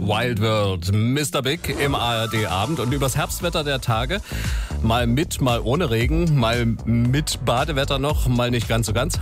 Wild World. Mr. Big im ARD-Abend und übers Herbstwetter der Tage. Mal mit, mal ohne Regen, mal mit Badewetter noch, mal nicht ganz so ganz.